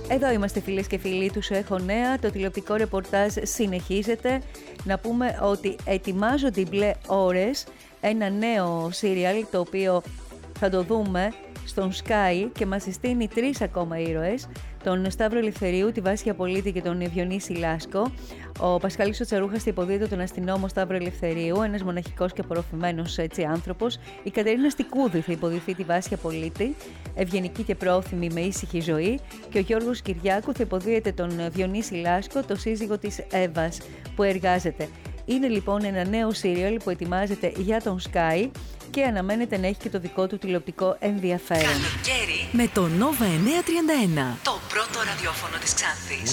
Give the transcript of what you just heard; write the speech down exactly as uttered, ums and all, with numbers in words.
Εδώ είμαστε φίλες και φίλοι του Σου Έχω Νέα, το τηλεοπτικό ρεπορτάζ συνεχίζεται. Να πούμε ότι ετοιμάζονται οι μπλε ώρες, ένα νέο σύριαλ το οποίο θα το δούμε στον Sky και μας συστήνει τρεις ακόμα ήρωες, τον Σταύρο Ελευθερίου, τη Βάσια Πολίτη και τον Διονύση Λάσκο. Ο Πασχάλης ο Τσαρούχας θα υποδίδει τον αστυνόμο Σταύρο Ελευθερίου, ένας μοναχικός και απορροφημένος έτσι άνθρωπος. Η Κατερίνα Στικούδη θα υποδηθεί τη Βάσια Πολίτη, ευγενική και πρόθυμη με ήσυχη ζωή. Και ο Γιώργος Κυριάκου θα υποδίεται τον Διονύση Λάσκο, το σύζυγο της Εύας που εργάζεται. Είναι λοιπόν ένα νέο σύριαλ που ετοιμάζεται για τον Sky και αναμένεται να έχει και το δικό του τηλεοπτικό ενδιαφέρον. Καλοκαίρι με το Nova εννιακόσια τριάντα ένα, το πρώτο ραδιόφωνο της Ξάνθης.